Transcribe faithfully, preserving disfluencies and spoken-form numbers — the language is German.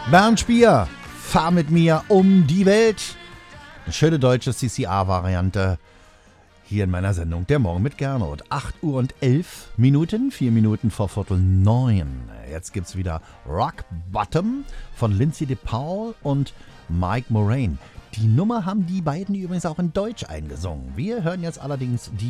Bernd Spier, fahr mit mir um die Welt. Eine schöne deutsche C C A-Variante hier in meiner Sendung Der Morgen mit Gernot. acht Uhr und elf Minuten, vier Minuten vor Viertel neun. Jetzt gibt's wieder Rock Bottom von Lindsay DePaul und Mike Moraine. Die Nummer haben die beiden übrigens auch in Deutsch eingesungen. Wir hören jetzt allerdings die